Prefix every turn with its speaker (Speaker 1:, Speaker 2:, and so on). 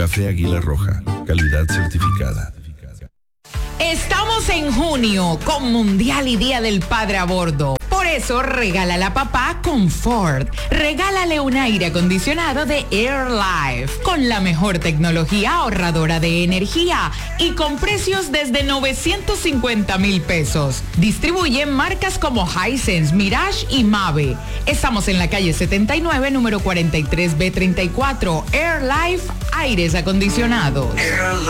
Speaker 1: Café Águila Roja, calidad certificada.
Speaker 2: Estamos en junio con Mundial y Día del Padre a bordo. Por eso, regálale a papá con Ford. Regálale un aire acondicionado de Air Life con la mejor tecnología ahorradora de energía y con precios desde 950,000 pesos. Distribuyen marcas como Hisense, Mirage y Mave. Estamos en la calle 79, número 43B34. Air Life, aires acondicionados.